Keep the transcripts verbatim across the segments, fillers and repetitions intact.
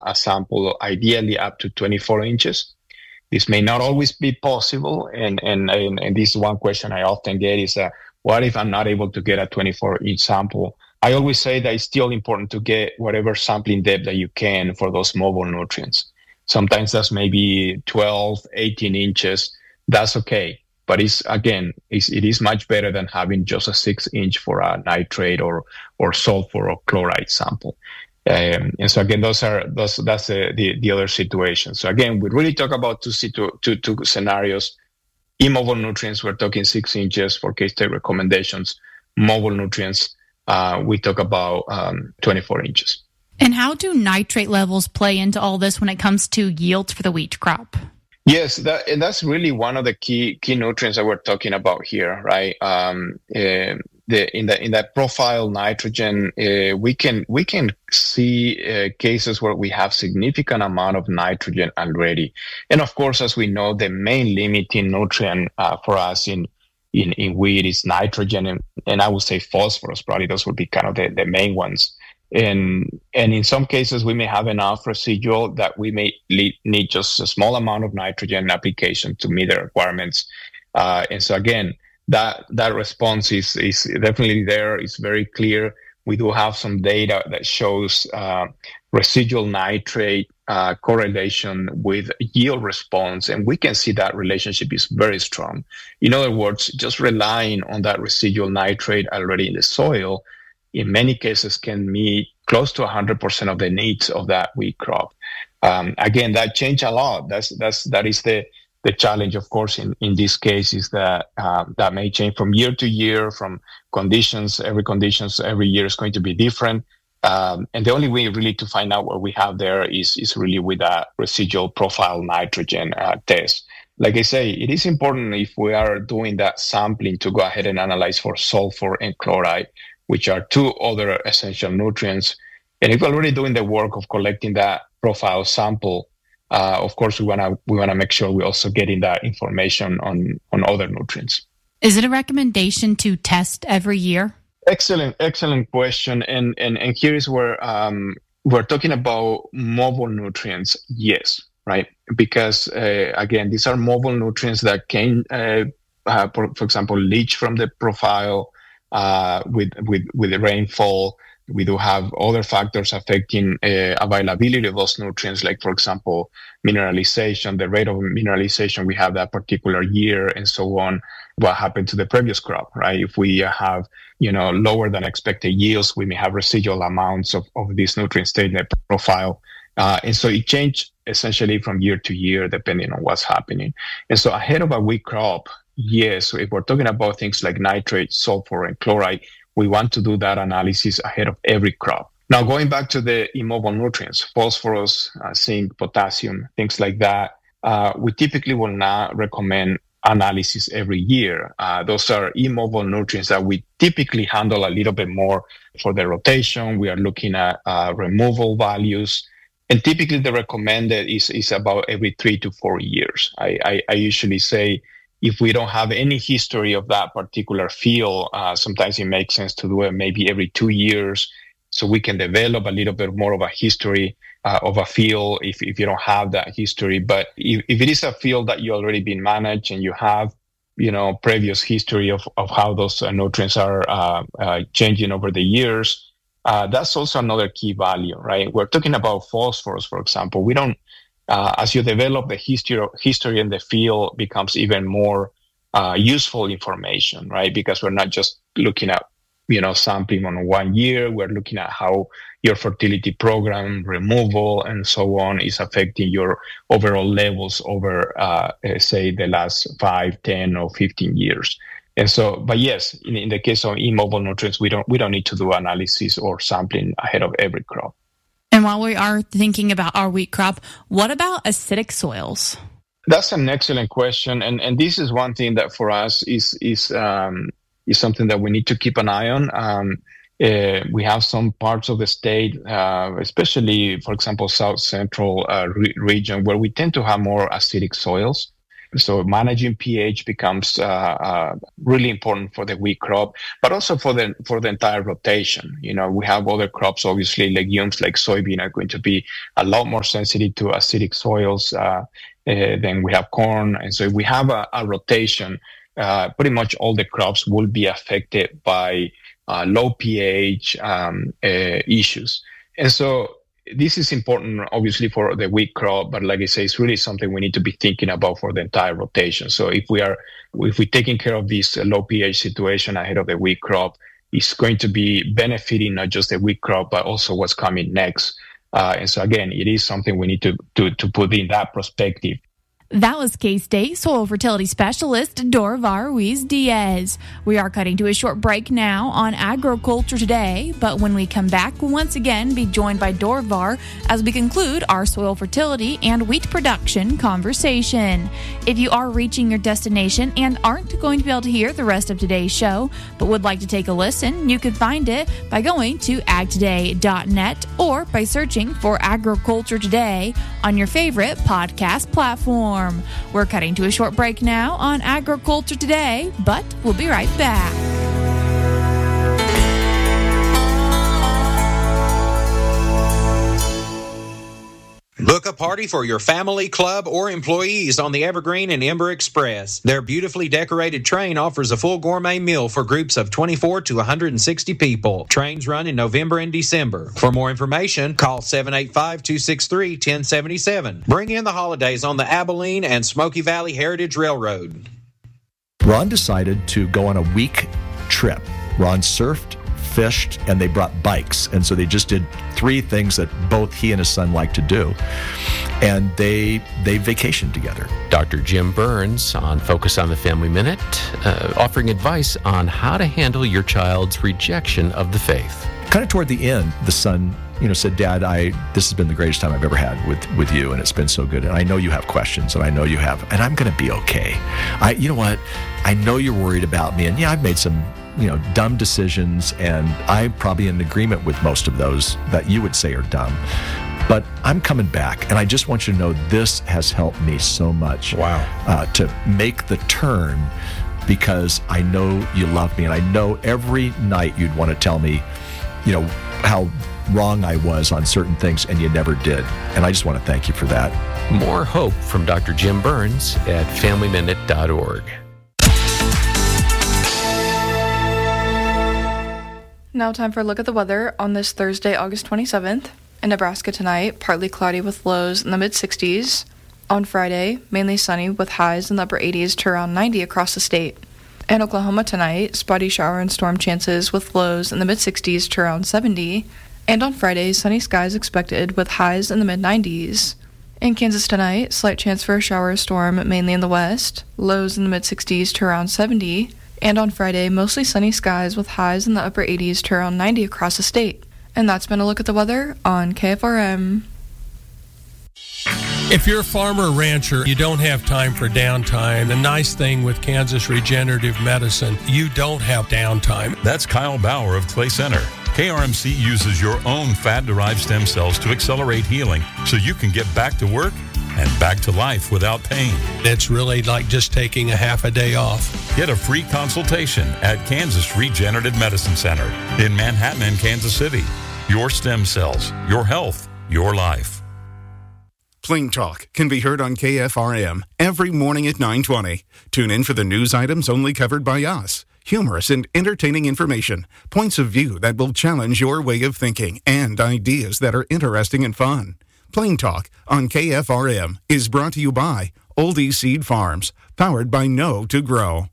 a sample ideally up to twenty-four inches. This may not always be possible, and and and, and this is one question I often get is, uh, what if I'm not able to get a twenty-four inch sample? I always say that it's still important to get whatever sampling depth that you can for those mobile nutrients. Sometimes that's maybe twelve, eighteen inches. That's okay. But it's, again, it's, it is much better than having just a six inch for a nitrate or or sulfur or chloride sample. Um, and so again, those are those. That's the, the the other situation. So again, we really talk about two situ, two two scenarios. Immobile nutrients, we're talking six inches for K-State recommendations. Mobile nutrients, uh, we talk about um, twenty-four inches. And how do nitrate levels play into all this when it comes to yields for the wheat crop? Yes, that, and that's really one of the key key nutrients that we're talking about here, right? Um, uh, the in the in that profile nitrogen, uh, we can we can see uh, cases where we have significant amount of nitrogen already, and of course, as we know, the main limiting nutrient uh, for us in in in wheat is nitrogen, and, and I would say phosphorus. Probably those would be kind of the, the main ones. And and in some cases, we may have enough residual that we may le- need just a small amount of nitrogen application to meet the requirements. Uh, and so again, that that response is is definitely there. It's very clear. We do have some data that shows uh, residual nitrate uh, correlation with yield response, and we can see that relationship is very strong. In other words, just relying on that residual nitrate already in the soil, in many cases, can meet close to one hundred percent of the needs of that wheat crop. Um, again, that changed a lot. That's that's that is the the challenge, of course, in, in this case, is that uh, that may change from year to year, from conditions. Every conditions every year is going to be different. Um, and the only way really to find out what we have there is is really with a residual profile nitrogen uh, test. Like I say, it is important if we are doing that sampling to go ahead and analyze for sulfur and chloride, which are two other essential nutrients. And if we're already doing the work of collecting that profile sample, uh, of course, we want to we want to make sure we're also getting that information on, on other nutrients. Is it a recommendation to test every year? Excellent, excellent question. And and, and here is where um, we're talking about mobile nutrients. Yes, right? Because, uh, again, these are mobile nutrients that can, uh, uh, for, for example, leach from the profile, Uh, with with with the rainfall. We do have other factors affecting uh, availability of those nutrients, like, for example, mineralization, the rate of mineralization we have that particular year, and so on. What happened to the previous crop, right? If we have, you know, lower than expected yields, we may have residual amounts of, of these nutrients staying in the profile. Uh, and so it changed essentially from year to year, depending on what's happening. And so ahead of a wheat crop, yes, if we're talking about things like nitrate, sulfur, and chloride, we want to do that analysis ahead of every crop. Now, going back to the immobile nutrients, phosphorus, uh, zinc, potassium, things like that, uh, we typically will not recommend analysis every year. Uh, those are immobile nutrients that we typically handle a little bit more for the rotation. We are looking at uh, removal values. And typically the recommended is, is about every three to four years. I, I, I usually say, if we don't have any history of that particular field, uh, sometimes it makes sense to do it maybe every two years so we can develop a little bit more of a history uh, of a field if, if you don't have that history. But if, if it is a field that you already been managed and you have, you know, previous history of, of how those uh, nutrients are uh, uh, changing over the years, uh, that's also another key value, right? We're talking about phosphorus, for example. We don't Uh, as you develop the history, history in the field becomes even more uh, useful information, right? Because we're not just looking at, you know, sampling on one year. We're looking at how your fertility program, removal, and so on is affecting your overall levels over, uh, say, the last five, ten, or fifteen years. And so, but yes, in, in the case of immobile nutrients, we don't we don't need to do analysis or sampling ahead of every crop. And while we are thinking about our wheat crop, what about acidic soils? That's an excellent question, and and this is one thing that for us is is um, is something that we need to keep an eye on. Um, uh, we have some parts of the state, uh, especially, for example, South Central uh, re- region, where we tend to have more acidic soils. So managing pH becomes uh, uh, really important for the wheat crop, but also for the for the entire rotation. You know, we have other crops, obviously legumes like soybean are going to be a lot more sensitive to acidic soils uh, uh, than we have corn. And so if we have a, a rotation, uh, pretty much all the crops will be affected by uh, low pH um, uh, issues. And so this is important, obviously, for the wheat crop, but like I say, it's really something we need to be thinking about for the entire rotation. So if we are, if we're taking care of this low pH situation ahead of the wheat crop, it's going to be benefiting not just the wheat crop, but also what's coming next. Uh, and so again, it is something we need to, to, to put in that perspective. That was K-State Soil Fertility Specialist Dorvar Ruiz-Diaz. We are cutting to a short break now on Agriculture Today, but when we come back, we'll once again be joined by Dorvar as we conclude our soil fertility and wheat production conversation. If you are reaching your destination and aren't going to be able to hear the rest of today's show, but would like to take a listen, you can find it by going to ag today dot net or by searching for Agriculture Today on your favorite podcast platform. We're cutting to a short break now on Agriculture Today, but we'll be right back. Book a party for your family, club, or employees on the Evergreen and Ember Express. Their beautifully decorated train offers a full gourmet meal for groups of twenty-four to one hundred sixty people. Trains run in November and December. For more information, call seven eight five, two six three, one zero seven seven. Bring in the holidays on the Abilene and Smoky Valley Heritage Railroad. Ron decided to go on a week trip. Ron surfed, fished, and they brought bikes. And so they just did three things that both he and his son like to do. And they they vacationed together. Doctor Jim Burns on Focus on the Family Minute, uh, offering advice on how to handle your child's rejection of the faith. Kind of toward the end, the son, you know, said, Dad, I this has been the greatest time I've ever had with, with you, and it's been so good. And I know you have questions, and I know you have, and I'm going to be okay. I, you know what? I know you're worried about me, and yeah, I've made some, you know, dumb decisions, and I'm probably in agreement with most of those that you would say are dumb. But I'm coming back, and I just want you to know this has helped me so much. Wow. Uh, to make the turn, because I know you love me, and I know every night you'd want to tell me, you know, how wrong I was on certain things, and you never did. And I just want to thank you for that. More hope from Doctor Jim Burns at family minute dot org. Now time for a look at the weather on this Thursday, August twenty-seventh. In Nebraska tonight, partly cloudy with lows in the mid-sixties. On Friday, mainly sunny with highs in the upper eighties to around ninety across the state. In Oklahoma tonight, spotty shower and storm chances with lows in the mid-sixties to around seventy. And on Friday, sunny skies expected with highs in the mid-nineties. In Kansas tonight, slight chance for a shower or storm mainly in the west, lows in the mid-sixties to around seventy. And on Friday, mostly sunny skies with highs in the upper eighties to around ninety across the state. And that's been a look at the weather on K F R M. If you're a farmer or rancher, you don't have time for downtime. The nice thing with Kansas Regenerative Medicine, you don't have downtime. That's Kyle Bauer of Clay Center. K R M C uses your own fat-derived stem cells to accelerate healing so you can get back to work and back to life without pain. It's really like just taking a half a day off. Get a free consultation at Kansas Regenerative Medicine Center in Manhattan and Kansas City. Your stem cells, your health, your life. Plain Talk can be heard on K F R M every morning at nine twenty. Tune in for the news items only covered by us. Humorous and entertaining information, points of view that will challenge your way of thinking, and ideas that are interesting and fun. Plain Talk on K F R M is brought to you by Oldie Seed Farms, powered by Know to Grow.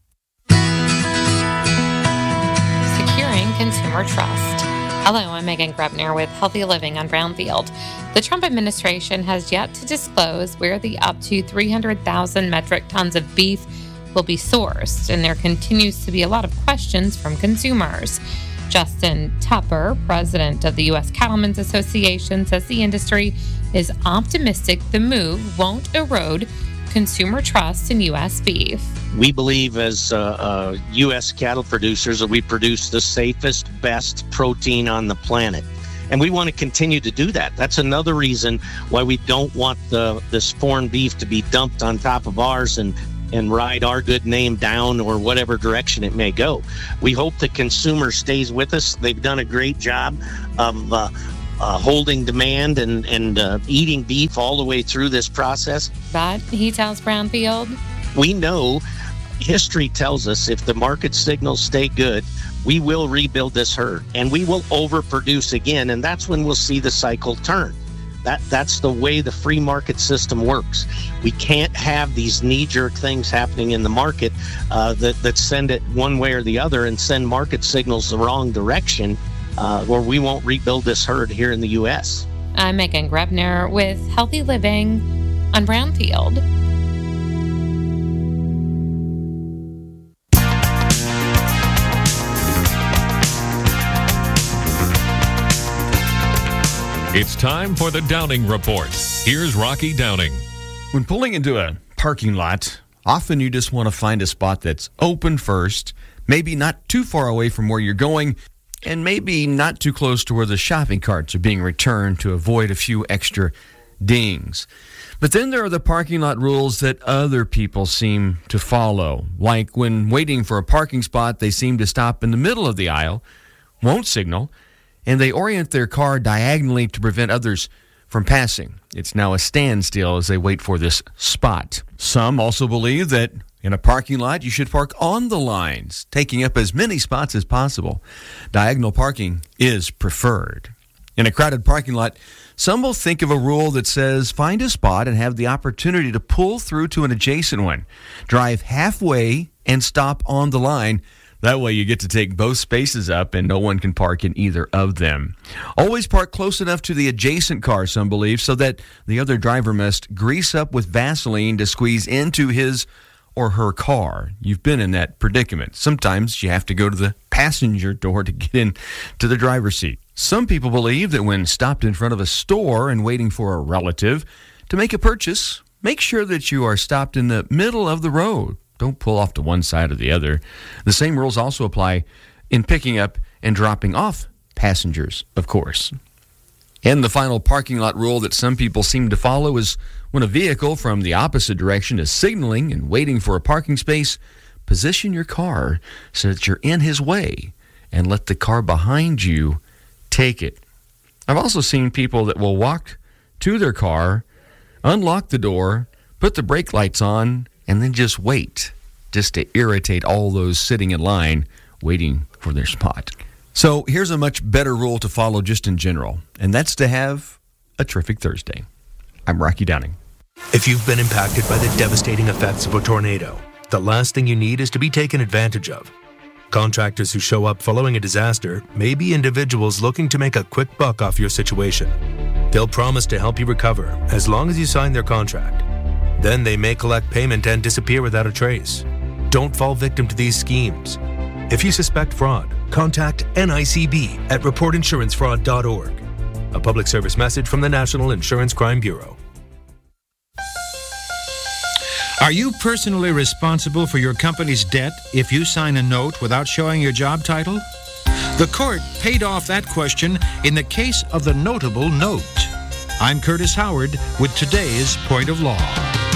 Securing consumer trust. Hello, I'm Megan Grebner with Healthy Living on Brownfield. The Trump administration has yet to disclose where the up to three hundred thousand metric tons of beef will be sourced, and there continues to be a lot of questions from consumers. Justin Tupper, president of the U S Cattlemen's Association, says the industry is optimistic the move won't erode consumer trust in U S beef. We believe as uh, uh, U S cattle producers that we produce the safest, best protein on the planet. And we want to continue to do that. That's another reason why we don't want the this foreign beef to be dumped on top of ours and, and ride our good name down or whatever direction it may go. We hope the consumer stays with us. They've done a great job of uh, uh, holding demand and, and uh, eating beef all the way through this process. But he tells Brownfield, we know history tells us if the market signals stay good, we will rebuild this herd and we will overproduce again. And that's when we'll see the cycle turn. That That's the way the free market system works. We can't have these knee-jerk things happening in the market uh, that, that send it one way or the other and send market signals the wrong direction, uh, or we won't rebuild this herd here in the U S. I'm Megan Grebner with Healthy Living on Brownfield. It's time for the Downing Report. Here's Rocky Downing. When pulling into a parking lot, often you just want to find a spot that's open first, maybe not too far away from where you're going, and maybe not too close to where the shopping carts are being returned to avoid a few extra dings. But then there are the parking lot rules that other people seem to follow. Like when waiting for a parking spot, they seem to stop in the middle of the aisle, won't signal, and they orient their car diagonally to prevent others from passing. It's now a standstill as they wait for this spot. Some also believe that in a parking lot, you should park on the lines, taking up as many spots as possible. Diagonal parking is preferred. In a crowded parking lot, some will think of a rule that says find a spot and have the opportunity to pull through to an adjacent one. Drive halfway and stop on the line. That way you get to take both spaces up and no one can park in either of them. Always park close enough to the adjacent car, some believe, so that the other driver must grease up with Vaseline to squeeze into his or her car. You've been in that predicament. Sometimes you have to go to the passenger door to get in to the driver's seat. Some people believe that when stopped in front of a store and waiting for a relative to make a purchase, make sure that you are stopped in the middle of the road. Don't pull off to one side or the other. The same rules also apply in picking up and dropping off passengers, of course. And the final parking lot rule that some people seem to follow is when a vehicle from the opposite direction is signaling and waiting for a parking space, position your car so that you're in his way and let the car behind you take it. I've also seen people that will walk to their car, unlock the door, put the brake lights on, and then just wait, just to irritate all those sitting in line waiting for their spot. So here's a much better rule to follow just in general, and that's to have a terrific Thursday. I'm Rocky Downing. If you've been impacted by the devastating effects of a tornado, the last thing you need is to be taken advantage of. Contractors who show up following a disaster may be individuals looking to make a quick buck off your situation. They'll promise to help you recover as long as you sign their contract. Then they may collect payment and disappear without a trace. Don't fall victim to these schemes. If you suspect fraud, contact N I C B at report insurance fraud dot org. A public service message from the National Insurance Crime Bureau. Are you personally responsible for your company's debt if you sign a note without showing your job title? The court paid off that question in the case of the notable note. I'm Curtis Howard with today's Point of Law.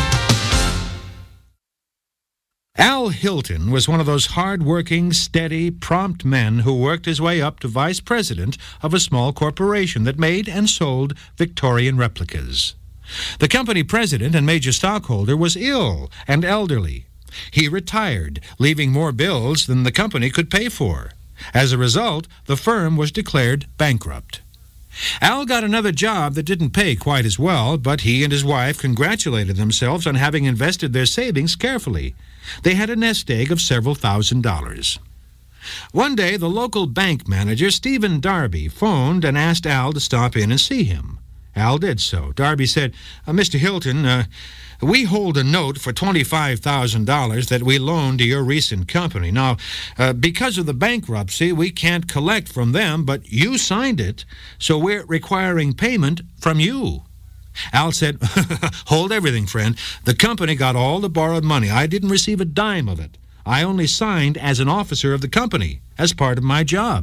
Al Hilton was one of those hard-working, steady, prompt men who worked his way up to vice president of a small corporation that made and sold Victorian replicas. The company president and major stockholder was ill and elderly. He retired, leaving more bills than the company could pay for. As a result, the firm was declared bankrupt. Al got another job that didn't pay quite as well, but he and his wife congratulated themselves on having invested their savings carefully. They had a nest egg of several thousand dollars. One day, the local bank manager, Stephen Darby, phoned and asked Al to stop in and see him. Al did so. Darby said, uh, Mister Hilton, uh, we hold a note for twenty-five thousand dollars that we loaned to your recent company. Now, uh, because of the bankruptcy, we can't collect from them, but you signed it, so we're requiring payment from you. Al said, hold everything, friend. The company got all the borrowed money. I didn't receive a dime of it. I only signed as an officer of the company, as part of my job.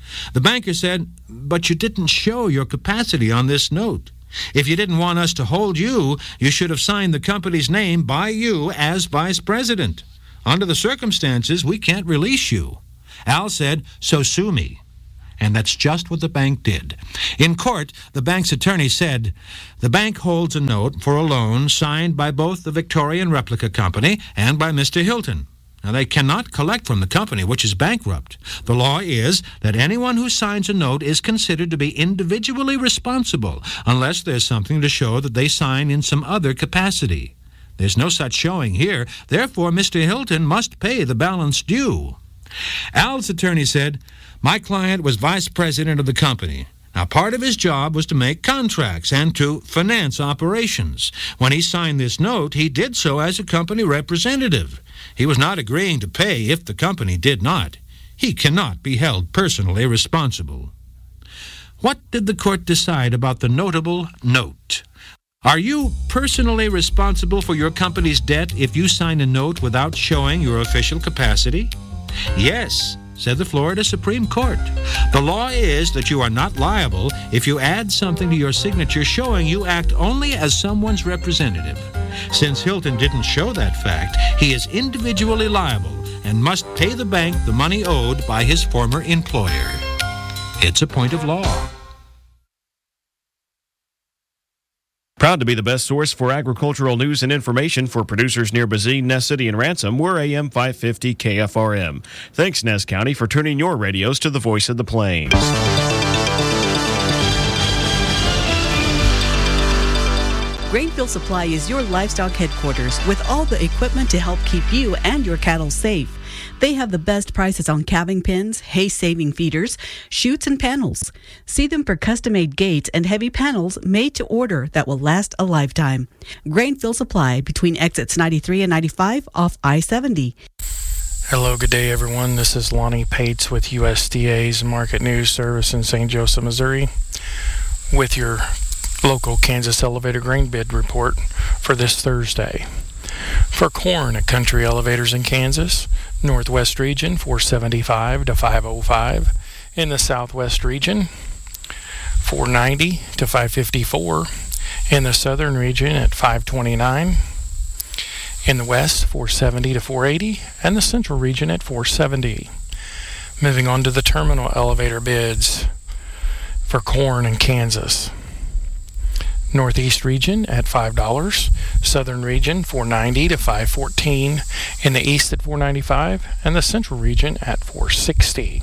The banker said, "But you didn't show your capacity on this note. If you didn't want us to hold you, you should have signed the company's name by you as vice president. Under the circumstances, we can't release you." Al said, "So sue me." And that's just what the bank did. In court, the bank's attorney said, "The bank holds a note for a loan signed by both the Victorian Replica Company and by Mister Hilton. Now, they cannot collect from the company, which is bankrupt. The law is that anyone who signs a note is considered to be individually responsible unless there's something to show that they sign in some other capacity. There's no such showing here. Therefore, Mister Hilton must pay the balance due." Al's attorney said, "My client was vice president of the company. Now, part of his job was to make contracts and to finance operations. When he signed this note, he did so as a company representative. He was not agreeing to pay if the company did not. He cannot be held personally responsible." What did the court decide about the notable note? Are you personally responsible for your company's debt if you sign a note without showing your official capacity? Yes, said the Florida Supreme Court. The law is that you are not liable if you add something to your signature showing you act only as someone's representative. Since Hilton didn't show that fact, he is individually liable and must pay the bank the money owed by his former employer. It's a point of law. Proud to be the best source for agricultural news and information for producers near Bazine, Ness City, and Ransom. We're A M five fifty K F R M. Thanks, Ness County, for turning your radios to the voice of the plains. Grainfield Supply is your livestock headquarters with all the equipment to help keep you and your cattle safe. They have the best prices on calving pins, hay-saving feeders, chutes, and panels. See them for custom-made gates and heavy panels made to order that will last a lifetime. Grainfield Supply between exits ninety-three and ninety-five off I seventy. Hello, good day, everyone. This is Lonnie Pates with U S D A's Market News Service in Saint Joseph, Missouri, with your local Kansas elevator grain bid report for this Thursday. For corn at Country Elevators in Kansas, Northwest region four seventy-five to five oh five. In the Southwest region, four ninety to five fifty-four. In the Southern region at five twenty-nine. In the West, four seventy to four eighty, and the Central region at four seventy. Moving on to the terminal elevator bids for corn in Kansas. Northeast region at five dollars, Southern region four ninety to five fourteen, in the East at four ninety-five, and the Central region at four sixty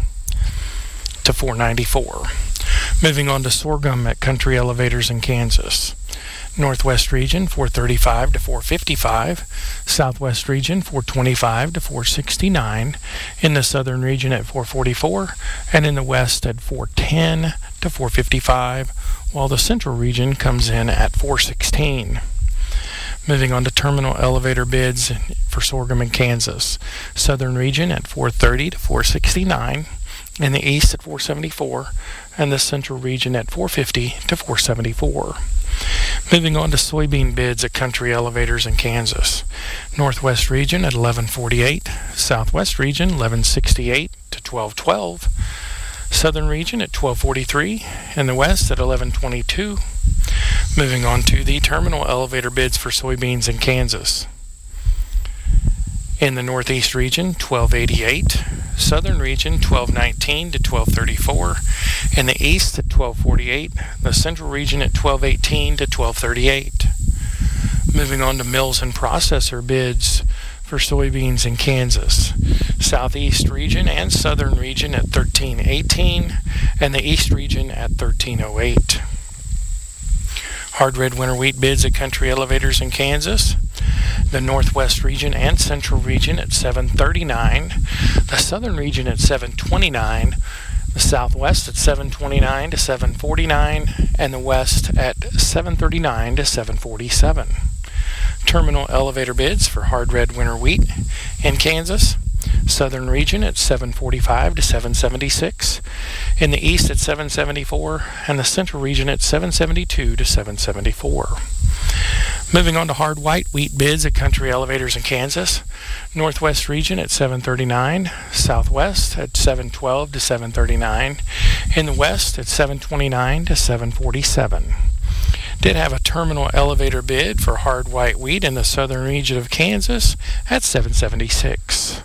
to four ninety-four. Moving on to sorghum at Country Elevators in Kansas. Northwest region four thirty-five to four fifty-five, Southwest region four twenty-five to four sixty-nine, in the Southern region at four forty-four, and in the West at four ten to four fifty-five, while the Central region comes in at four sixteen. Moving on to terminal elevator bids for sorghum in Kansas. Southern region at four thirty to four sixty-nine, in the East at four seventy-four, and the Central region at four fifty to four seventy-four. Moving on to soybean bids at Country Elevators in Kansas. Northwest region at eleven forty-eight, Southwest region eleven sixty-eight to twelve twelve, Southern region at twelve forty-three, and the West at eleven twenty-two. Moving on to the terminal elevator bids for soybeans in Kansas. In the Northeast region, twelve eighty-eight, Southern region twelve nineteen to twelve thirty-four, in the East at twelve forty-eight, the Central region at twelve eighteen to twelve thirty-eight. Moving on to mills and processor bids for soybeans in Kansas. Southeast region and Southern region at thirteen eighteen, and the East region at thirteen oh eight. Hard red winter wheat bids at Country Elevators in Kansas. The Northwest region and Central region at seven thirty-nine, the Southern region at seven twenty-nine, the Southwest at seven twenty-nine to seven forty-nine, and the West at seven thirty-nine to seven forty-seven. Terminal elevator bids for hard red winter wheat in Kansas. Southern region at seven forty-five to seven seventy-six, in the East at seven seventy-four, and the Central region at seven seventy-two to seven seventy-four. Moving on to hard white wheat bids at Country Elevators in Kansas. Northwest region at seven thirty-nine, Southwest at seven twelve to seven thirty-nine, in the West at seven twenty-nine to seven forty-seven. Did have a terminal elevator bid for hard white wheat in the southern region of Kansas at seven seventy-six.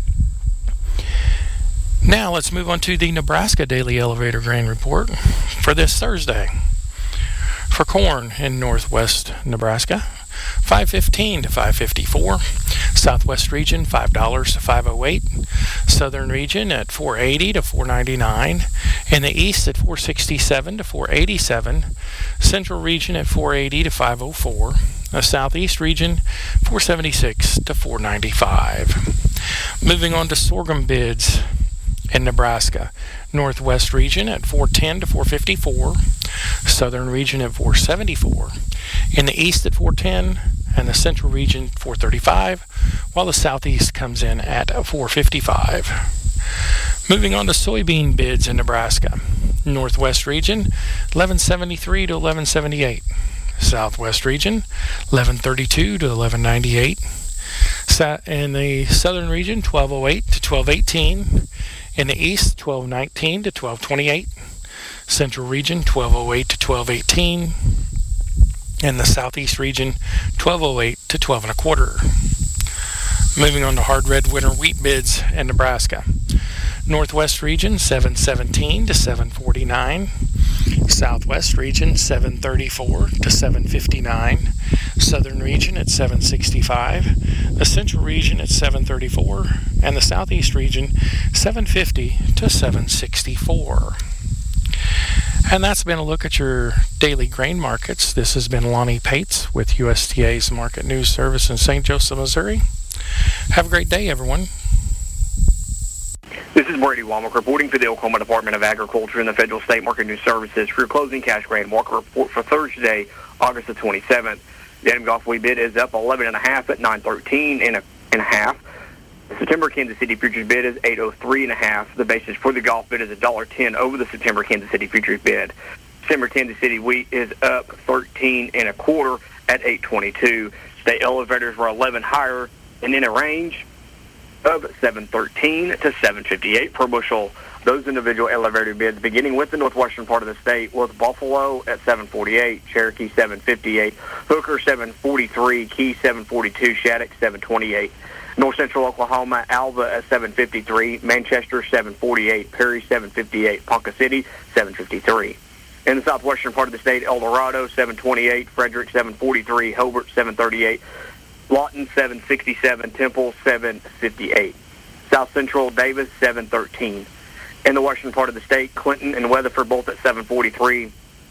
Now let's move on to the Nebraska Daily Elevator Grain Report for this Thursday. For corn in northwest Nebraska, five fifteen to five fifty-four. Southwest region, five dollars to five oh eight. Southern region at four eighty to four ninety-nine. In the east at four sixty-seven to four eighty-seven. Central region at four eighty to five oh four. The southeast region, four seventy-six to four ninety-five. Moving on to sorghum bids in Nebraska. Northwest region at four ten to four fifty-four. Southern region at four seventy-four. In the east at four ten, and the central region four thirty-five, while the southeast comes in at four fifty-five. Moving on to soybean bids in Nebraska. Northwest region eleven seventy-three to eleven seventy-eight. Southwest region eleven thirty-two to eleven ninety-eight. In the southern region twelve oh eight to twelve eighteen. In the east, twelve nineteen to twelve twenty-eight. Central region, twelve oh eight to twelve eighteen. And the southeast region, twelve oh eight to twelve and a quarter. Moving on to hard red winter wheat bids in Nebraska. Northwest region, seven seventeen to seven forty-nine. Southwest region, seven thirty-four to seven fifty-nine. Southern region at seven sixty-five. The central region at seven thirty-four. And the southeast region, seven fifty to seven sixty-four. And that's been a look at your daily grain markets. This has been Lonnie Pates with U S D A's Market News Service in Saint Joseph, Missouri. Have a great day, everyone. This is Brady Womack reporting for the Oklahoma Department of Agriculture and the Federal State Market News Services for your closing cash grain market report for Thursday, August the twenty-seventh. The Adam Golf wheat bid is up eleven and a half at nine thirteen and a and a half. The September Kansas City futures bid is eight oh three and a half. The basis for the golf bid is one dollar ten over the September Kansas City futures bid. December Kansas City wheat is up thirteen and a quarter at eight twenty-two. State elevators were eleven higher and in a range of seven thirteen to seven fifty-eight per bushel. Those individual elevator bids, beginning with the northwestern part of the state, was Buffalo at seven forty-eight, Cherokee seven fifty-eight, Hooker seven forty-three, Key seven forty-two, Shattuck seven twenty-eight. North Central Oklahoma, Alva at seven fifty-three, Manchester seven forty-eight, Perry seven fifty-eight, Ponca City seven fifty-three. In the southwestern part of the state, El Dorado seven twenty-eight, Frederick seven forty-three, Hobart seven thirty-eight, Lawton seven sixty-seven, Temple seven fifty-eight. South Central, Davis seven thirteen. In the western part of the state, Clinton and Weatherford both at seven forty-three.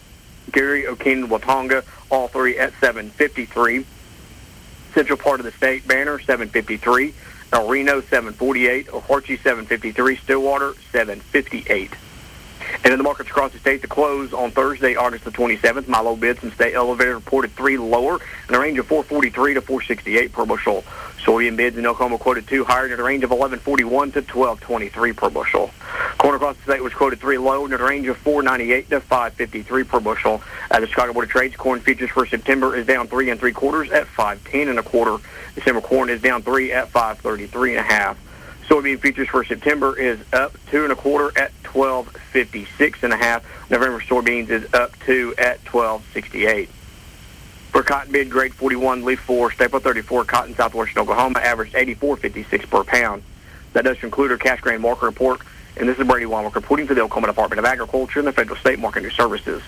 Gary, O'Keen, Watonga, all three at seven fifty-three. Central part of the state, Banner seven fifty-three. El Reno seven forty-eight. Oharchi seven fifty-three. Stillwater seven fifty-eight. And in the markets across the state, to close on Thursday, August the twenty-seventh, my low bids and state elevator reported three lower in a range of four forty-three to four sixty-eight per bushel. Soybean bids in Oklahoma quoted two higher in a range of eleven forty-one to twelve twenty-three per bushel. Corn across the state was quoted three low in a range of four ninety-eight to five fifty-three per bushel. At the Chicago Board of Trade, corn futures for September is down three and three quarters at five ten and a quarter. December corn is down three at five thirty-three and a half. Soybean futures for September is up two and a quarter at twelve fifty-six and a half. November soybeans is up two at twelve sixty-eight. For cotton bid grade forty-one, leaf four, staple thirty-four, cotton southwestern Oklahoma averaged eighty-four fifty-six per pound. That does conclude our cash grain market report. And this is Brady Womack reporting for the Oklahoma Department of Agriculture and the Federal State Market News Services.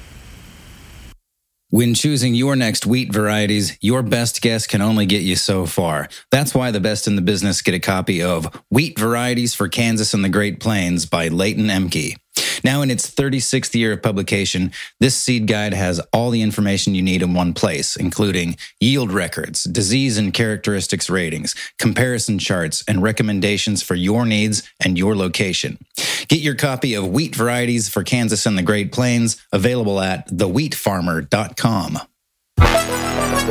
When choosing your next wheat varieties, your best guess can only get you so far. That's why the best in the business get a copy of Wheat Varieties for Kansas and the Great Plains by Leighton Emke. Now in its thirty-sixth year of publication, this seed guide has all the information you need in one place, including yield records, disease and characteristics ratings, comparison charts, and recommendations for your needs and your location. Get your copy of Wheat Varieties for Kansas and the Great Plains, available at the wheat farmer dot com.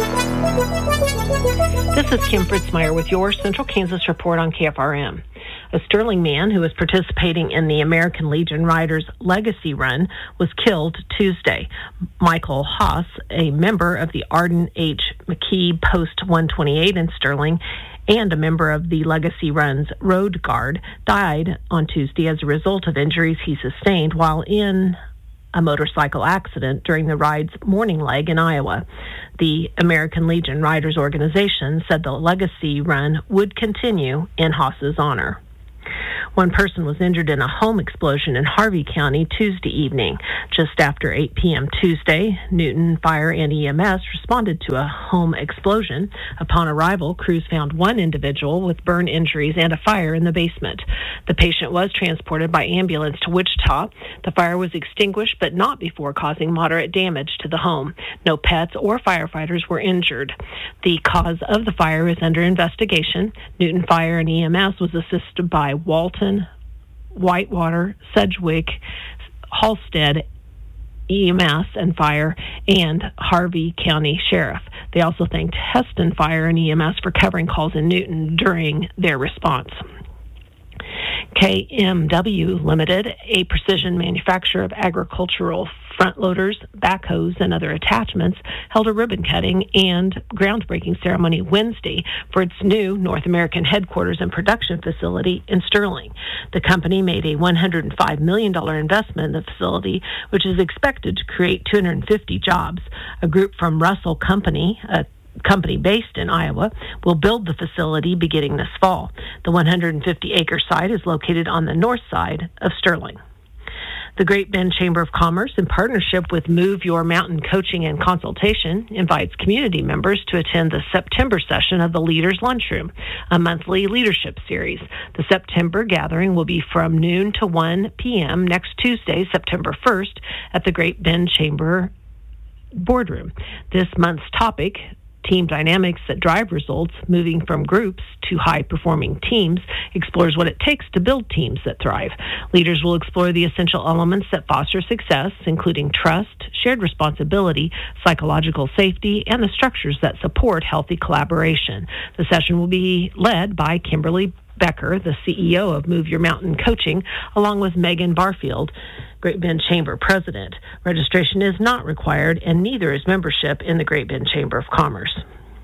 This is Kim Fritzmeyer with your Central Kansas Report on K F R M. A Sterling man who was participating in the American Legion Riders Legacy Run was killed Tuesday. Michael Haas, a member of the Arden H. McKee Post one twenty-eight in Sterling, and a member of the Legacy Run's Road Guard, died on Tuesday as a result of injuries he sustained while in a motorcycle accident during the ride's morning leg in Iowa. The American Legion Riders Organization said the Legacy Run would continue in Haas's honor. One person was injured in a home explosion in Harvey County Tuesday evening. Just after eight p.m. Tuesday, Newton Fire and E M S responded to a home explosion. Upon arrival, crews found one individual with burn injuries and a fire in the basement. The patient was transported by ambulance to Wichita. The fire was extinguished, but not before causing moderate damage to the home. No pets or firefighters were injured. The cause of the fire is under investigation. Newton Fire and E M S was assisted by Walton, Whitewater, Sedgwick, Halstead, E M S and Fire, and Harvey County Sheriff. They also thanked Heston Fire and E M S for covering calls in Newton during their response. K M W Limited, a precision manufacturer of agricultural front loaders, backhoes, and other attachments, held a ribbon cutting and groundbreaking ceremony Wednesday for its new North American headquarters and production facility in Sterling. The company made a one hundred five million dollars investment in the facility, which is expected to create two hundred fifty jobs. A group from Russell Company, a company based in Iowa, will build the facility beginning this fall. The one hundred fifty acre site is located on the north side of Sterling. The Great Bend Chamber of Commerce, in partnership with Move Your Mountain Coaching and Consultation, invites community members to attend the September session of the Leaders Lunchroom, a monthly leadership series. The September gathering will be from noon to one p.m. next Tuesday, September first, at the Great Bend Chamber Boardroom. This month's topic, Team Dynamics that Drive Results, Moving from Groups to High-Performing Teams, explores what it takes to build teams that thrive. Leaders will explore the essential elements that foster success, including trust, shared responsibility, psychological safety, and the structures that support healthy collaboration. The session will be led by Kimberly Becker, the C E O of Move Your Mountain Coaching, along with Megan Barfield, Great Bend Chamber President. Registration is not required, and neither is membership in the Great Bend Chamber of Commerce.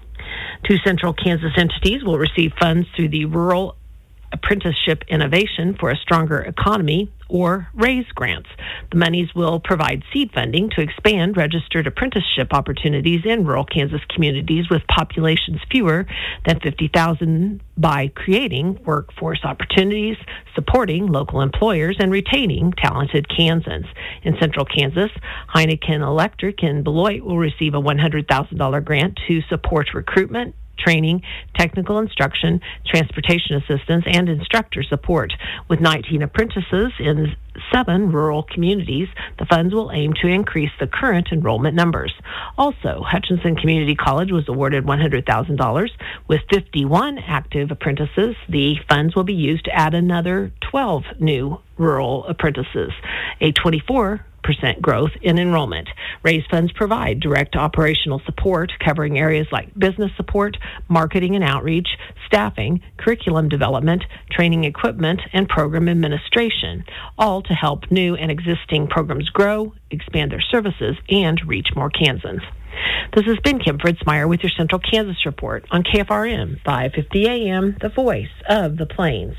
Two Central Kansas entities will receive funds through the Rural Apprenticeship Innovation for a Stronger Economy, or RAISE grants. The monies will provide seed funding to expand registered apprenticeship opportunities in rural Kansas communities with populations fewer than fifty thousand by creating workforce opportunities, supporting local employers, and retaining talented Kansans. In Central Kansas, Heineken Electric in Beloit will receive a one hundred thousand dollars grant to support recruitment, training, technical instruction, transportation assistance, and instructor support. With nineteen apprentices in seven rural communities, the funds will aim to increase the current enrollment numbers. Also, Hutchinson Community College was awarded one hundred thousand dollars. With fifty-one active apprentices, the funds will be used to add another twelve new rural apprentices, a twenty-four percent growth in enrollment. RAISE funds provide direct operational support covering areas like business support, marketing and outreach, staffing, curriculum development, training equipment, and program administration, all to help new and existing programs grow, expand their services, and reach more Kansans. This has been Kim Fritzmeyer with your Central Kansas Report on K F R M five fifty A M, the voice of the Plains.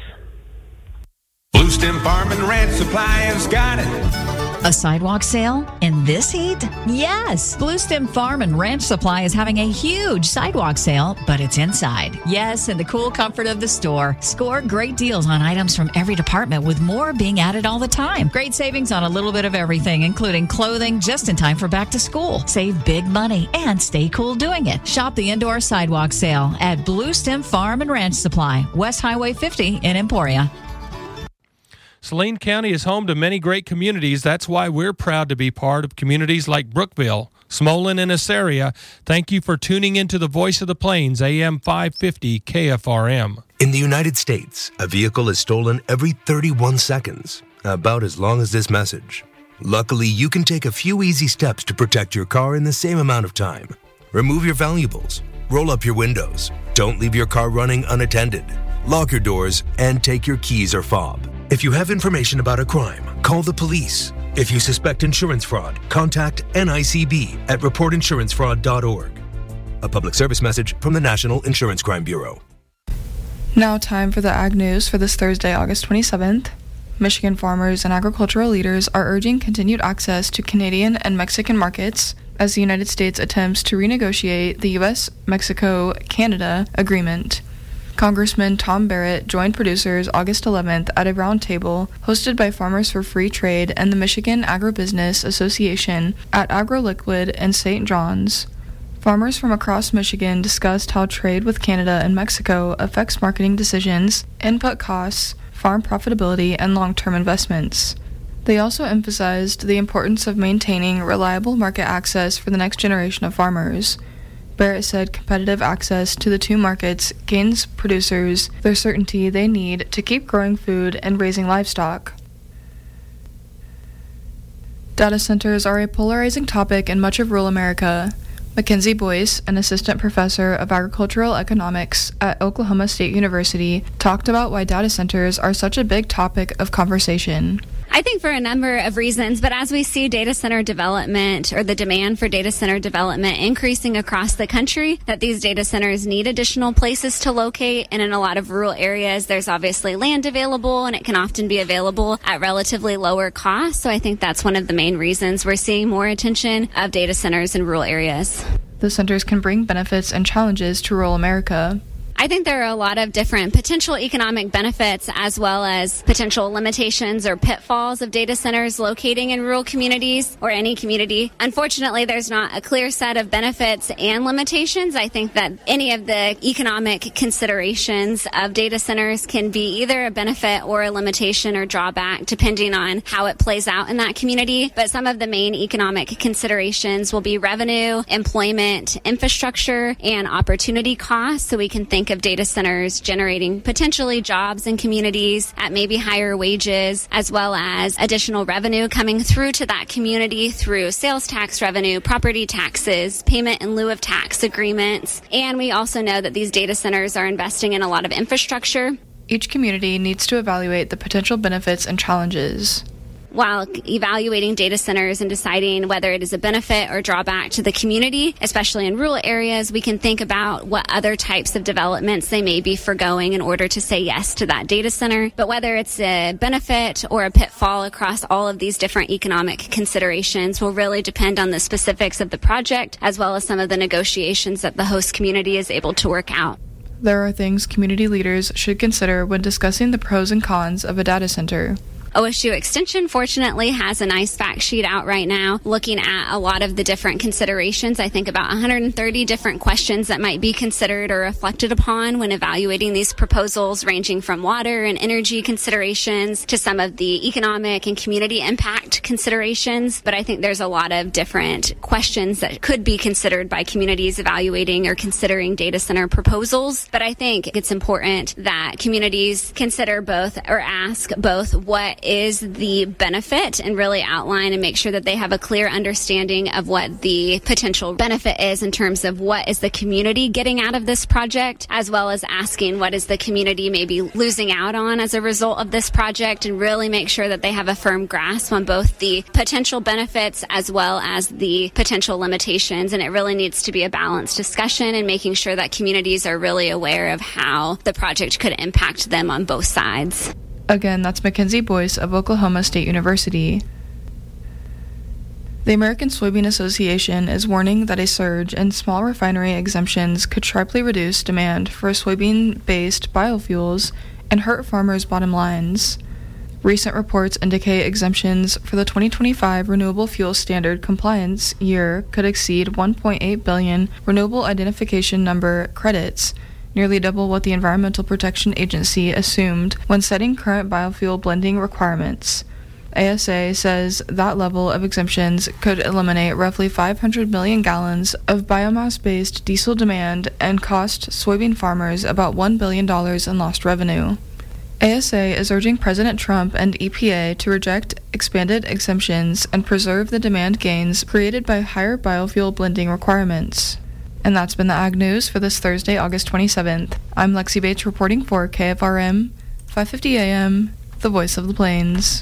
Blue Stem Farm and Ranch Supply has got it. A sidewalk sale in this heat? Yes! Blue Stem Farm and Ranch Supply is having a huge sidewalk sale, but it's inside. Yes, in the cool comfort of the store. Score great deals on items from every department, with more being added all the time. Great savings on a little bit of everything, including clothing just in time for back to school. Save big money and stay cool doing it. Shop the indoor sidewalk sale at Blue Stem Farm and Ranch Supply, West Highway fifty in Emporia. Saline County is home to many great communities. That's why we're proud to be part of communities like Brookville, Smolin, and Assaria. Thank you for tuning into the Voice of the Plains, A M five fifty K F R M. In the United States, a vehicle is stolen every thirty-one seconds, about as long as this message. Luckily, you can take a few easy steps to protect your car in the same amount of time. Remove your valuables. Roll up your windows. Don't leave your car running unattended. lock your doors, and take your keys or fob. If you have information about a crime, call the police. If you suspect insurance fraud, contact N I C B at report insurance fraud dot org. A public service message from the National Insurance Crime Bureau. Now time for the Ag News for this Thursday, August twenty-seventh. Michigan farmers and agricultural leaders are urging continued access to Canadian and Mexican markets as the United States attempts to renegotiate the U S Mexico Canada agreement. Congressman Tom Barrett joined producers August eleventh at a roundtable hosted by Farmers for Free Trade and the Michigan Agribusiness Association at AgroLiquid in Saint John's. Farmers from across Michigan discussed how trade with Canada and Mexico affects marketing decisions, input costs, farm profitability, and long-term investments. They also emphasized the importance of maintaining reliable market access for the next generation of farmers. Barrett said competitive access to the two markets gains producers the certainty they need to keep growing food and raising livestock. Data centers are a polarizing topic in much of rural America. Mackenzie Boyce, an assistant professor of agricultural economics at Oklahoma State University, talked about why data centers are such a big topic of conversation. I think for a number of reasons, but as we see data center development or the demand for data center development increasing across the country, that these data centers need additional places to locate. And in a lot of rural areas, there's obviously land available, and it can often be available at relatively lower cost. So I think that's one of the main reasons we're seeing more attention of data centers in rural areas. The centers can bring benefits and challenges to rural America. I think there are a lot of different potential economic benefits as well as potential limitations or pitfalls of data centers locating in rural communities or any community. Unfortunately, there's not a clear set of benefits and limitations. I think that any of the economic considerations of data centers can be either a benefit or a limitation or drawback depending on how it plays out in that community. But some of the main economic considerations will be revenue, employment, infrastructure, and opportunity costs. So we can think of data centers generating potentially jobs in communities at maybe higher wages, as well as additional revenue coming through to that community through sales tax revenue, property taxes, payment in lieu of tax agreements. And we also know that these data centers are investing in a lot of infrastructure. Each community needs to evaluate the potential benefits and challenges. While evaluating data centers and deciding whether it is a benefit or drawback to the community, especially in rural areas, we can think about what other types of developments they may be forgoing in order to say yes to that data center. But whether it's a benefit or a pitfall across all of these different economic considerations will really depend on the specifics of the project, as well as some of the negotiations that the host community is able to work out. There are things community leaders should consider when discussing the pros and cons of a data center. O S U Extension, fortunately, has a nice fact sheet out right now looking at a lot of the different considerations. I think about one hundred thirty different questions that might be considered or reflected upon when evaluating these proposals, ranging from water and energy considerations to some of the economic and community impact considerations. But I think there's a lot of different questions that could be considered by communities evaluating or considering data center proposals. But I think it's important that communities consider both or ask both what is the benefit and really outline and make sure that they have a clear understanding of what the potential benefit is in terms of what is the community getting out of this project, as well as asking what is the community maybe losing out on as a result of this project, and really make sure that they have a firm grasp on both the potential benefits as well as the potential limitations. And it really needs to be a balanced discussion and making sure that communities are really aware of how the project could impact them on both sides. Again, that's Mackenzie Boyce of Oklahoma State University. The American Soybean Association is warning that a surge in small refinery exemptions could sharply reduce demand for soybean-based biofuels and hurt farmers' bottom lines. Recent reports indicate exemptions for the twenty twenty-five Renewable Fuel Standard compliance year could exceed one point eight billion Renewable Identification Number credits, nearly double what the Environmental Protection Agency assumed when setting current biofuel blending requirements. A S A says that level of exemptions could eliminate roughly five hundred million gallons of biomass-based diesel demand and cost soybean farmers about one billion dollars in lost revenue. A S A is urging President Trump and E P A to reject expanded exemptions and preserve the demand gains created by higher biofuel blending requirements. And that's been the Ag News for this Thursday, August twenty-seventh. I'm Lexi Bates reporting for K F R M, five fifty A M, the voice of the plains.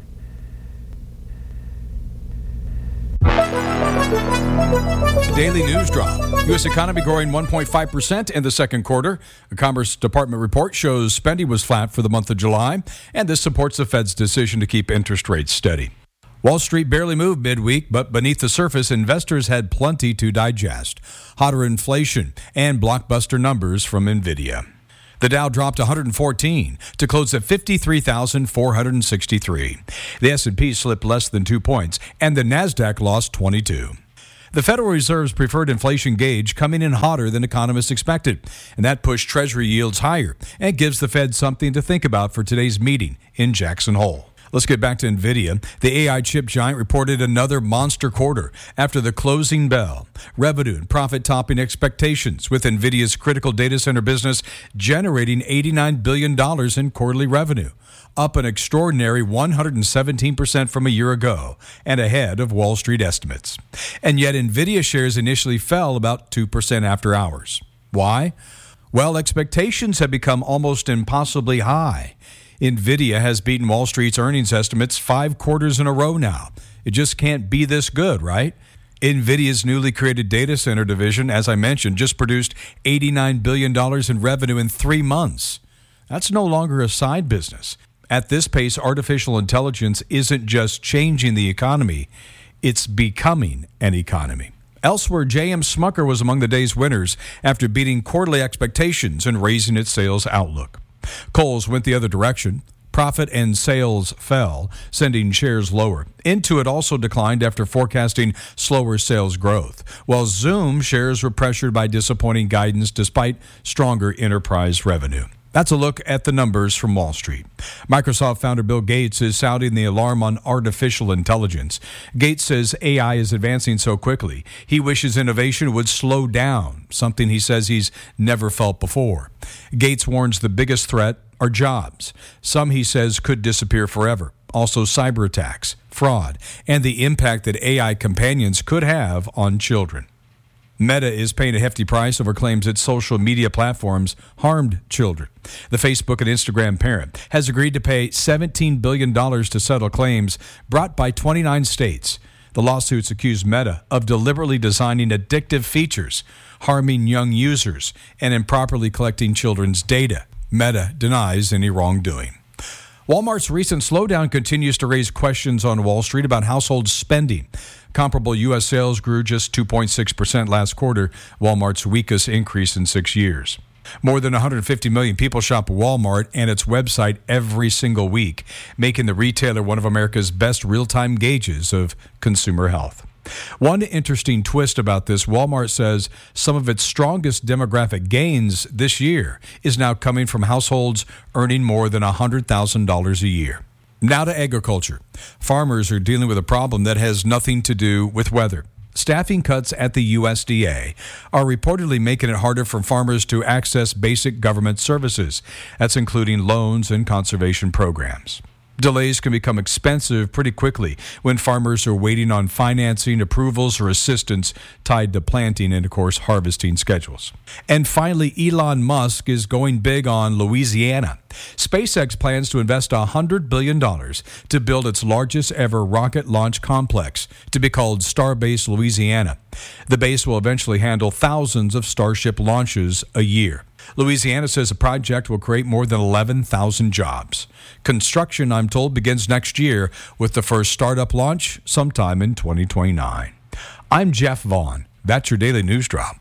Daily News Drop. U S economy growing one point five percent in the second quarter. A Commerce Department report shows spending was flat for the month of July, and this supports the Fed's decision to keep interest rates steady. Wall Street barely moved midweek, but beneath the surface, investors had plenty to digest. Hotter inflation and blockbuster numbers from NVIDIA. The Dow dropped one hundred fourteen to close at fifty-three thousand four hundred sixty-three. The S and P slipped less than two points, and the NASDAQ lost twenty-two. The Federal Reserve's preferred inflation gauge coming in hotter than economists expected, and that pushed Treasury yields higher and gives the Fed something to think about for today's meeting in Jackson Hole. Let's get back to NVIDIA. The A I chip giant reported another monster quarter after the closing bell. Revenue and profit topping expectations, with NVIDIA's critical data center business generating eighty-nine billion dollars in quarterly revenue, up an extraordinary one hundred seventeen percent from a year ago and ahead of Wall Street estimates. And yet NVIDIA shares initially fell about two percent after hours. Why? Well, expectations have become almost impossibly high. NVIDIA has beaten Wall Street's earnings estimates five quarters in a row now. It just can't be this good, right? NVIDIA's newly created data center division, as I mentioned, just produced eighty-nine billion dollars in revenue in three months. That's no longer a side business. At this pace, artificial intelligence isn't just changing the economy, it's becoming an economy. Elsewhere, J M Smucker was among the day's winners after beating quarterly expectations and raising its sales outlook. Kohl's went the other direction. Profit and sales fell, sending shares lower. Intuit also declined after forecasting slower sales growth, while Zoom shares were pressured by disappointing guidance despite stronger enterprise revenue. That's a look at the numbers from Wall Street. Microsoft founder Bill Gates is sounding the alarm on artificial intelligence. Gates says A I is advancing so quickly, he wishes innovation would slow down, something he says he's never felt before. Gates warns the biggest threat are jobs. Some, he says, could disappear forever. Also cyber attacks, fraud, and the impact that A I companions could have on children. Meta is paying a hefty price over claims its social media platforms harmed children. The Facebook and Instagram parent has agreed to pay seventeen billion dollars to settle claims brought by twenty-nine states. The lawsuits accuse Meta of deliberately designing addictive features, harming young users, and improperly collecting children's data. Meta denies any wrongdoing. Walmart's recent slowdown continues to raise questions on Wall Street about household spending. Comparable U S sales grew just two point six percent last quarter, Walmart's weakest increase in six years. More than one hundred fifty million people shop Walmart and its website every single week, making the retailer one of America's best real-time gauges of consumer health. One interesting twist about this, Walmart says some of its strongest demographic gains this year is now coming from households earning more than one hundred thousand dollars a year. Now to agriculture. Farmers are dealing with a problem that has nothing to do with weather. Staffing cuts at the U S D A are reportedly making it harder for farmers to access basic government services. That's including loans and conservation programs. Delays can become expensive pretty quickly when farmers are waiting on financing, approvals, or assistance tied to planting and, of course, harvesting schedules. And finally, Elon Musk is going big on Louisiana. SpaceX plans to invest one hundred billion dollars to build its largest ever rocket launch complex, to be called Starbase Louisiana. The base will eventually handle thousands of Starship launches a year. Louisiana says the project will create more than eleven thousand jobs. Construction, I'm told, begins next year with the first startup launch sometime in twenty twenty-nine. I'm Jeff Vaughn. That's your Daily News Drop.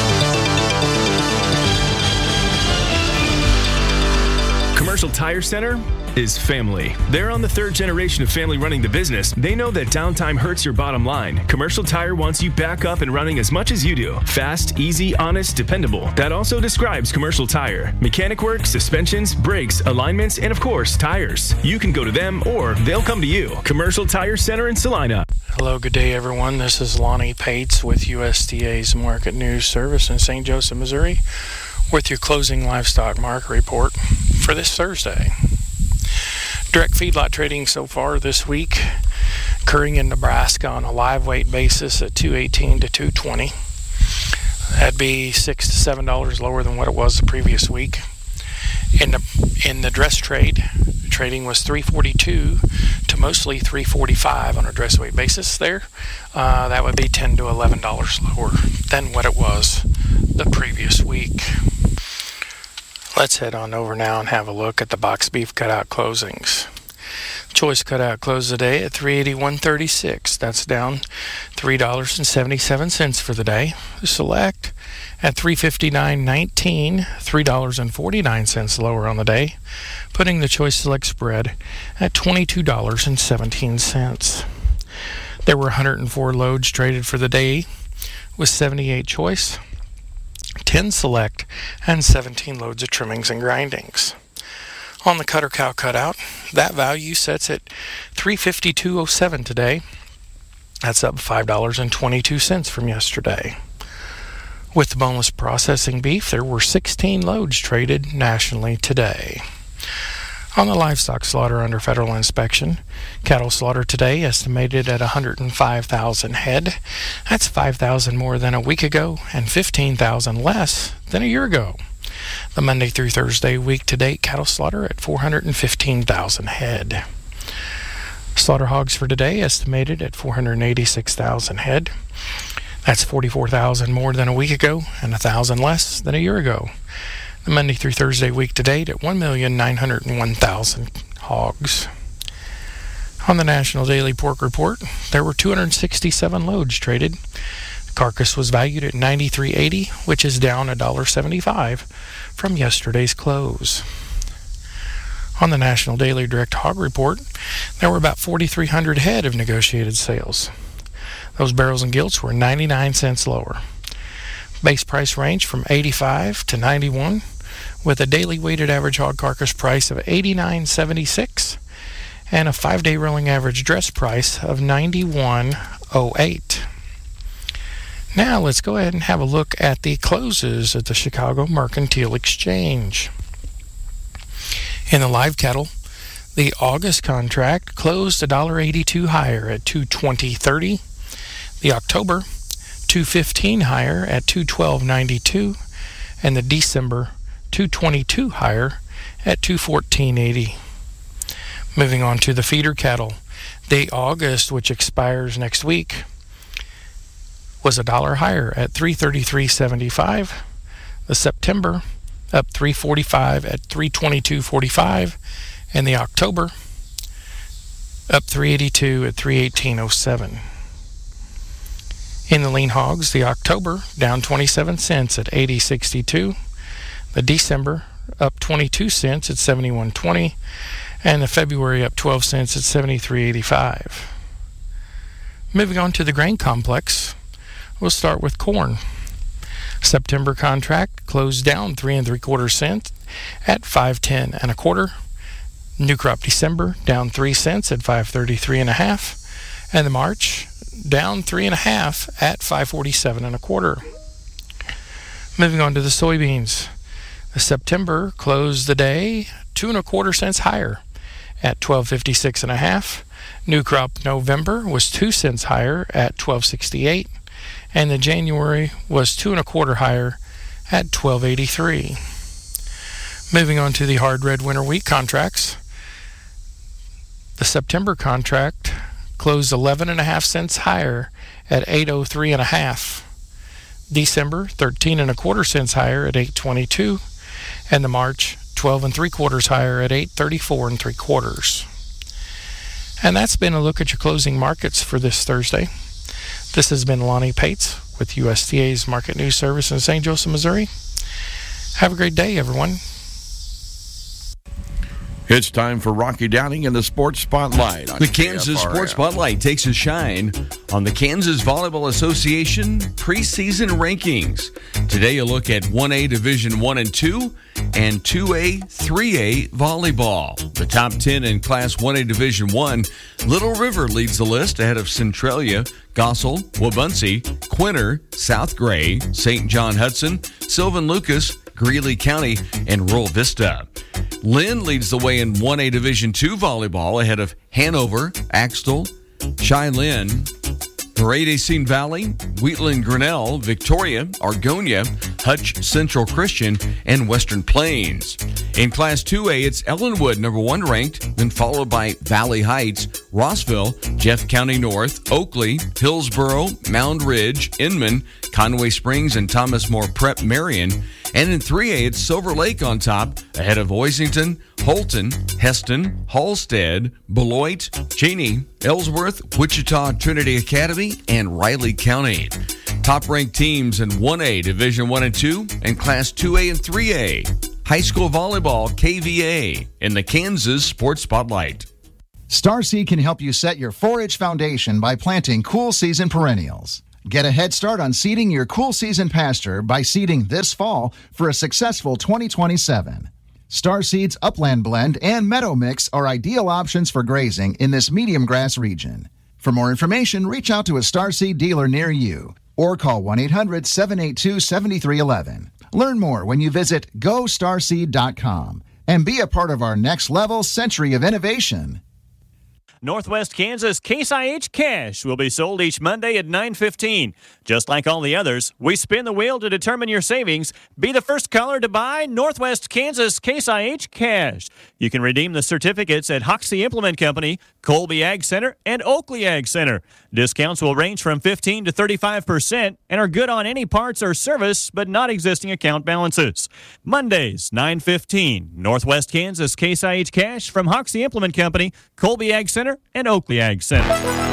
Commercial Tire Center is family. They're on the third generation of family running the business. They know that downtime hurts your bottom line. Commercial Tire wants you back up and running as much as you do. Fast, easy, honest, dependable. That also describes Commercial Tire. Mechanic work, suspensions, brakes, alignments, and of course, tires. You can go to them or they'll come to you. Commercial Tire Center in Salina. Hello, good day, everyone. This is Lonnie Pates with U S D A's Market News Service in Saint Joseph, Missouri, with your closing livestock market report for this Thursday. Direct feedlot trading so far this week occurring in Nebraska on a live weight basis at two eighteen to two twenty. That'd be six to seven dollars lower than what it was the previous week. In the in the dress trade, trading was three forty-two to mostly three forty-five on a dress weight basis. There, uh, that would be ten to eleven dollars lower than what it was the previous week. Let's head on over now and have a look at the box beef cutout closings. Choice cutout closed today at three eighty-one thirty-six. That's down three dollars and seventy-seven cents for the day. Select at three fifty-nine nineteen, three dollars and forty-nine cents lower on the day, putting the choice select spread at twenty-two dollars and seventeen cents. There were one hundred four loads traded for the day, with seventy-eight choice, ten select, and seventeen loads of trimmings and grindings. On the cutter cow cutout, that value sets at three fifty-two oh seven today. That's up five dollars and twenty-two cents from yesterday. With the boneless processing beef, there were sixteen loads traded nationally today. On the livestock slaughter under federal inspection, cattle slaughter today estimated at one hundred five thousand head. That's five thousand more than a week ago and fifteen thousand less than a year ago. The Monday through Thursday week-to-date cattle slaughter at four hundred fifteen thousand head. Slaughter hogs for today estimated at four hundred eighty-six thousand head. That's forty-four thousand more than a week ago and one thousand less than a year ago. The Monday through Thursday week-to-date at one million nine hundred one thousand hogs. On the National Daily Pork Report, there were two hundred sixty-seven loads traded. The carcass was valued at ninety-three eighty, which is down one dollar seventy-five from yesterday's close. On the National Daily Direct Hog Report, there were about forty-three hundred head of negotiated sales. Those barrels and gilts were ninety-nine cents lower. Base price range from eighty-five to ninety-one, with a daily weighted average hog carcass price of eighty-nine seventy-six and a five-day rolling average dress price of ninety-one oh eight. Now let's go ahead and have a look at the closes at the Chicago Mercantile Exchange. In the live cattle, the August contract closed one dollar eighty-two higher at two twenty thirty. The October, two fifteen higher at two twelve ninety-two, and the December, two twenty-two higher at two fourteen eighty. Moving on to the feeder cattle, the August, which expires next week, was a dollar higher at three thirty-three seventy-five. The September, up three forty-five at three twenty-two forty-five, and the October, up three eighty-two at three eighteen oh seven. In the lean hogs, the October down twenty-seven cents at eighty sixty-two, the December up twenty-two cents at seventy-one twenty, and the February up twelve cents at seventy-three eighty-five. Moving on to the grain complex, we'll start with corn. September contract closed down three and three quarter cents at five ten and a quarter. New crop December down three cents at five thirty-three and a half, and the March down three and a half at five forty-seven and a quarter. Moving on to the soybeans, the September closed the day two and a quarter cents higher at twelve fifty-six and a half. New crop November was two cents higher at twelve sixty-eight, and the January was two and a quarter higher at twelve eighty-three. Moving on to the hard red winter wheat contracts, the September contract closed eleven and a half cents higher at eight oh three and a half. December thirteen and a quarter cents higher at eight twenty-two, and the March twelve and three quarters higher at eight thirty-four and three quarters. And that's been a look at your closing markets for this Thursday. This has been Lonnie Pates with U S D A's Market News Service in Saint Joseph, Missouri. Have a great day, everyone. It's time for Rocky Downing in the Sports Spotlight. The Kansas Sports Spotlight takes a shine on the Kansas Volleyball Association preseason rankings. Today, a look at one A Division one and two and two A, three A volleyball. The top ten in Class one A Division one, Little River leads the list ahead of Centralia, Gossel, Wabaunsee, Quinter, South Gray, Saint John Hudson, Sylvan Lucas, Greeley County, and Rural Vista. Lynn leads the way in one A Division two volleyball ahead of Hanover, Axtell, Cheyenne, Parade Racine Valley, Wheatland Grinnell, Victoria, Argonia, Hutch Central Christian, and Western Plains. In Class two A, it's Ellenwood, number one ranked, then followed by Valley Heights, Rossville, Jeff County North, Oakley, Hillsboro, Mound Ridge, Inman, Conway Springs, and Thomas More Prep Marion. And in three A, it's Silver Lake on top, ahead of Oisington, Holton, Heston, Halstead, Beloit, Cheney, Ellsworth, Wichita Trinity Academy, and Riley County. Top-ranked teams in one A, Division one and two, and Class two A and three A. High school volleyball, K V A, in the Kansas Sports Spotlight. Starseed can help you set your four H foundation by planting cool season perennials. Get a head start on seeding your cool season pasture by seeding this fall for a successful twenty twenty-seven. Starseed's Upland Blend and Meadow Mix are ideal options for grazing in this medium grass region. For more information, reach out to a Starseed dealer near you or call one eight hundred, seven eight two, seven three one one. Learn more when you visit go starseed dot com and be a part of our next level century of innovation. Northwest Kansas Case I H Cash will be sold each Monday at nine fifteen. Just like all the others, we spin the wheel to determine your savings. Be the first caller to buy Northwest Kansas Case I H Cash. You can redeem the certificates at Hoxie Implement Company, Colby Ag Center, and Oakley Ag Center. Discounts will range from fifteen to thirty-five percent and are good on any parts or service, but not existing account balances. Mondays, nine fifteen. Northwest Kansas Case I H Cash from Hoxie Implement Company, Colby Ag Center, and Oakley Ag Center.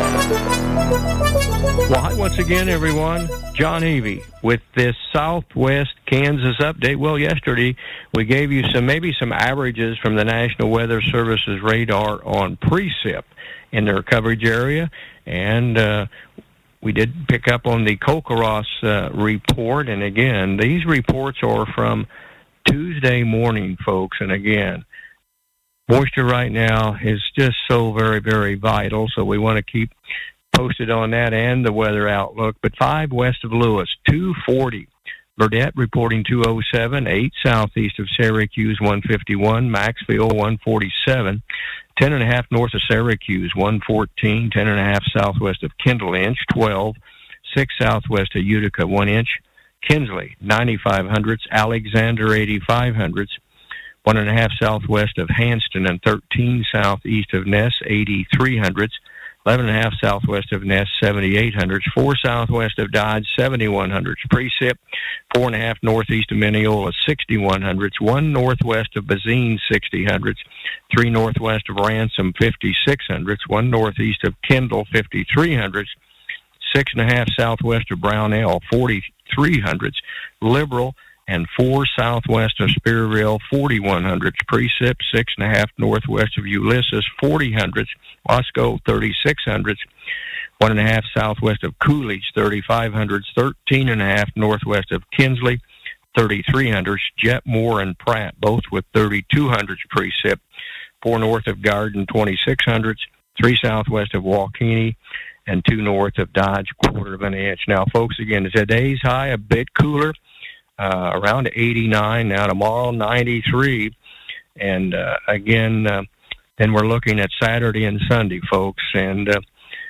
Well, hi once again, everyone. John Avey with this Southwest Kansas update. Well, yesterday we gave you some maybe some averages from the National Weather Service's radar on precip in their coverage area, and uh, we did pick up on the Kokoros uh, report. And again, these reports are from Tuesday morning, folks. And again, moisture right now is just so very, very vital, so we want to keep posted on that and the weather outlook. But five west of Lewis, two forty. Burdette reporting two oh seven, eight southeast of Syracuse, one fifty-one. Maxfield, one forty-seven. ten and a half north of Syracuse, one fourteen. ten and a half southwest of Kendall, inch, twelve. six southwest of Utica, one inch. Kinsley, ninety-five hundredths. Alexander, eighty-five hundredths. One and a half southwest of Hanston and thirteen southeast of Ness, eighty-three hundredths. Eleven and a half southwest of Ness, seventy-eight hundredths. Four southwest of Dodge, seventy-one hundredths. Precip, four and a half northeast of Mineola, sixty-one hundredths. One northwest of Bazine, sixty hundredths. Three northwest of Ransom, fifty-six hundredths. One northeast of Kendall, fifty-three hundredths. Six and a half southwest of Brownell, forty-three hundredths. Liberal, and four southwest of Spearville, forty-one hundredths. Precip, six and a half northwest of Ulysses, forty hundredths. Wasco, thirty-six hundredths. One and a half southwest of Coolidge, thirty-five hundredths. Thirteen and a half northwest of Kinsley, thirty-three hundredths. Jetmore and Pratt, both with thirty-two hundredths precip. Four north of Garden, twenty-six hundredths. Three southwest of Waukeeny, and two north of Dodge, quarter of an inch. Now, folks, again, today's high a bit cooler. Uh, around eighty-nine now. Tomorrow, ninety-three. And uh, again, uh, then we're looking at Saturday and Sunday, folks, and uh,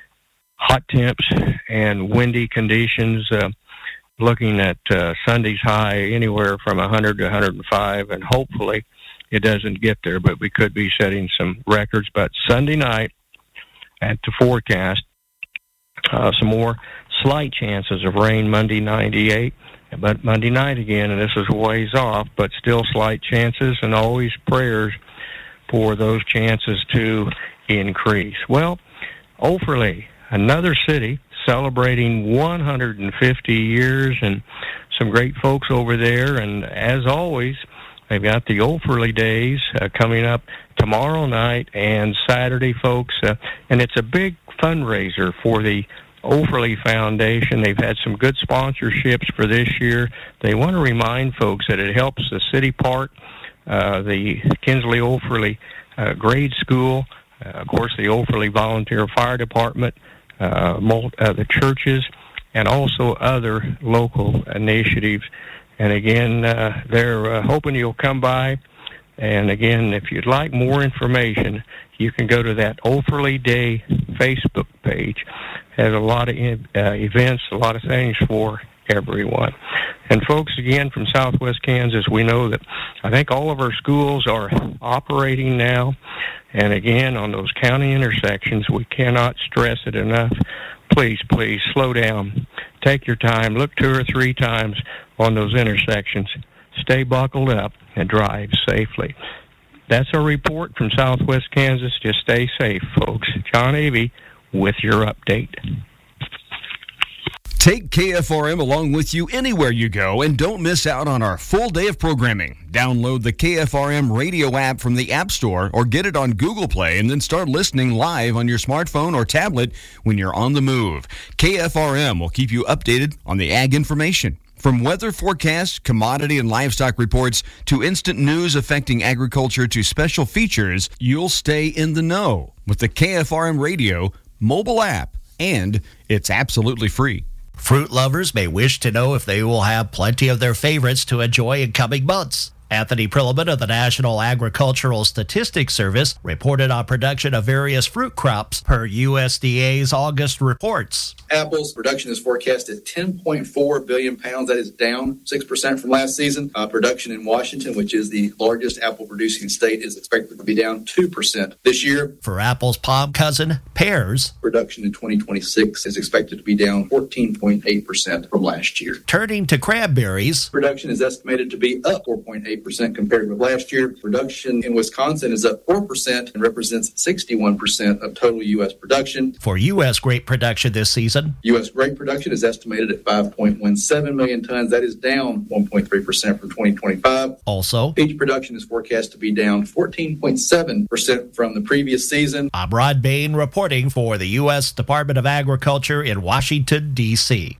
hot temps and windy conditions. Uh, looking at uh, Sunday's high anywhere from one hundred to one hundred five, and hopefully it doesn't get there, but we could be setting some records. But Sunday night at the forecast, uh, some more slight chances of rain. Monday, ninety-eight. But Monday night again, and this is ways off, but still slight chances, and always prayers for those chances to increase. Well, Offerley, another city celebrating one hundred fifty years, and some great folks over there. And as always, they've got the Offerley Days uh, coming up tomorrow night and Saturday, folks. Uh, and it's a big fundraiser for the Offerley Foundation. They've had some good sponsorships for this year. They want to remind folks that it helps the city park, uh, the Kinsley Offerley uh, grade school, uh, of course the Offerley Volunteer Fire Department, uh, mul- uh, the churches, and also other local initiatives. And again, uh, they're uh, hoping you'll come by. And again, if you'd like more information, you can go to that Offerley Day Facebook page. has a lot of uh, events, a lot of things for everyone. And folks, again, from Southwest Kansas, we know that I think all of our schools are operating now. And again, on those county intersections, we cannot stress it enough. Please, please, slow down. Take your time. Look two or three times on those intersections. Stay buckled up and drive safely. That's our report from Southwest Kansas. Just stay safe, folks. John Avey with your update. Take K F R M along with you anywhere you go and don't miss out on our full day of programming. Download the K F R M radio app from the App Store or get it on Google Play and then start listening live on your smartphone or tablet when you're on the move. K F R M will keep you updated on the ag information. From weather forecasts, commodity and livestock reports, to instant news affecting agriculture to special features, you'll stay in the know with the K F R M radio mobile app, and it's absolutely free. Fruit lovers may wish to know if they will have plenty of their favorites to enjoy in coming months. Anthony Prilliman of the National Agricultural Statistics Service reported on production of various fruit crops per U S D A's August reports. Apples production is forecast at ten point four billion pounds. That is down six percent from last season. Uh, production in Washington, which is the largest apple-producing state, is expected to be down two percent this year. For apples' palm cousin, pears, production in twenty twenty-six is expected to be down fourteen point eight percent from last year. Turning to cranberries, production is estimated to be up four point eight percent compared with last year. Production in Wisconsin is up four percent and represents sixty-one percent of total U S production. For U S grape production this season, U S grape production is estimated at five point one seven million tons. That is down one point three percent from twenty twenty-five. Also, peach production is forecast to be down fourteen point seven percent from the previous season. I'm Rod Bain reporting for the U S Department of Agriculture in Washington, D C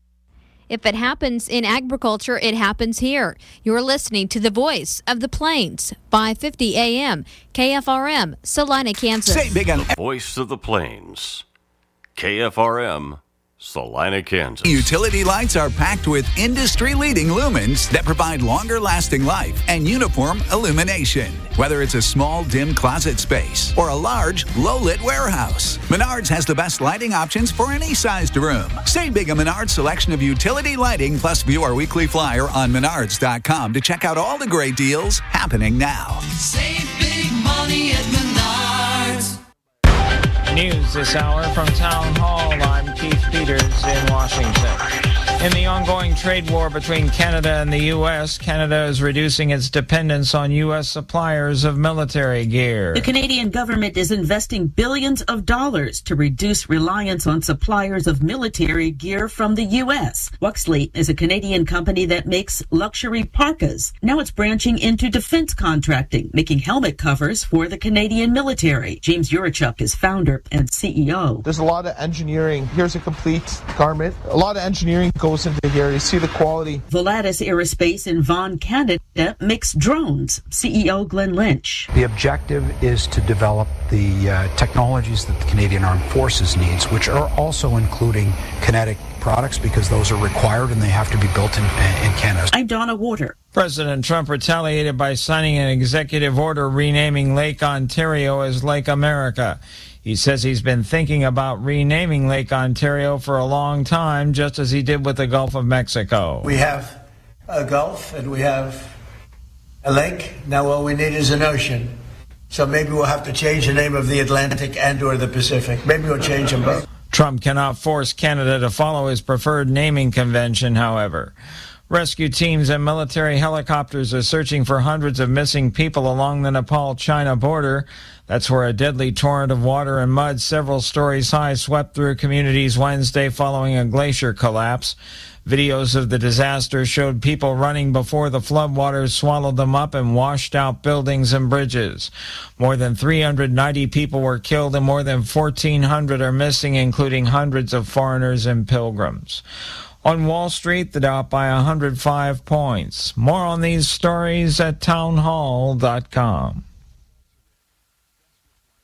If it happens in agriculture, it happens here. You're listening to the voice of the Plains, five fifty A M, K F R M, Salina, Kansas. Say big on Voice of the Plains, K F R M, Salina, Kansas. Utility lights are packed with industry-leading lumens that provide longer-lasting life and uniform illumination. Whether it's a small, dim closet space or a large, low-lit warehouse, Menards has the best lighting options for any sized room. Save big on Menards' selection of utility lighting, plus view our weekly flyer on menards dot com to check out all the great deals happening now. Save big money at Menards. News this hour from Town Hall. I'm Keith Peters in Washington. In the ongoing trade war between Canada and the U S, Canada is reducing its dependence on U S suppliers of military gear. The Canadian government is investing billions of dollars to reduce reliance on suppliers of military gear from the U S. Wuxley is a Canadian company that makes luxury parkas. Now it's branching into defense contracting, making helmet covers for the Canadian military. James Urachuk is founder and C E O. There's a lot of engineering. Here's a complete garment. A lot of engineering goes into here. You see the quality. Volatus Aerospace in Vaughan, Canada makes drones. C E O Glenn Lynch. The objective is to develop the uh, technologies that the Canadian Armed Forces needs, which are also including kinetic products, because those are required and they have to be built in, in Canada. I'm Donna Water. President Trump retaliated by signing an executive order renaming Lake Ontario as Lake America. He says he's been thinking about renaming Lake Ontario for a long time, just as he did with the Gulf of Mexico. We have a Gulf and we have a lake. Now all we need is an ocean. So maybe we'll have to change the name of the Atlantic and or the Pacific. Maybe we'll change them both. Trump cannot force Canada to follow his preferred naming convention, however. Rescue teams and military helicopters are searching for hundreds of missing people along the Nepal-China border. That's where a deadly torrent of water and mud several stories high swept through communities Wednesday following a glacier collapse. Videos of the disaster showed people running before the floodwaters swallowed them up and washed out buildings and bridges. More than three hundred ninety people were killed and more than fourteen hundred are missing, including hundreds of foreigners and pilgrims. On Wall Street, the Dow up by one hundred five points. More on these stories at townhall dot com.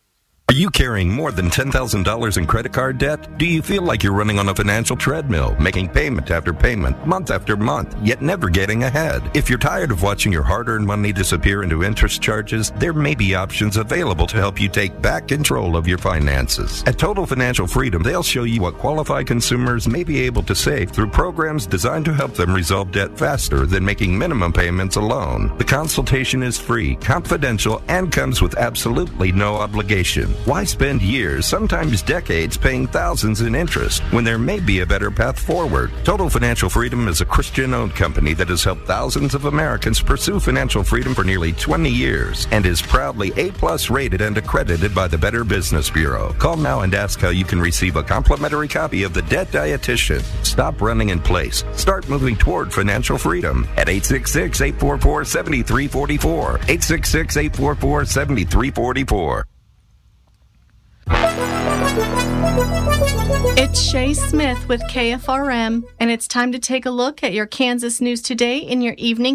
Are you carrying more than ten thousand dollars in credit card debt? Do you feel like you're running on a financial treadmill, making payment after payment, month after month, yet never getting ahead? If you're tired of watching your hard-earned money disappear into interest charges, there may be options available to help you take back control of your finances. At Total Financial Freedom, they'll show you what qualified consumers may be able to save through programs designed to help them resolve debt faster than making minimum payments alone. The consultation is free, confidential, and comes with absolutely no obligation. Why spend years, sometimes decades, paying thousands in interest when there may be a better path forward? Total Financial Freedom is a Christian-owned company that has helped thousands of Americans pursue financial freedom for nearly twenty years and is proudly A-plus rated and accredited by the Better Business Bureau. Call now and ask how you can receive a complimentary copy of The Debt Dietitian. Stop running in place. Start moving toward financial freedom at eight six six, eight four four, seven three four four. eight six six, eight four four, seven three four four. It's Shay Smith with K F R M, and it's time to take a look at your Kansas news today in your evening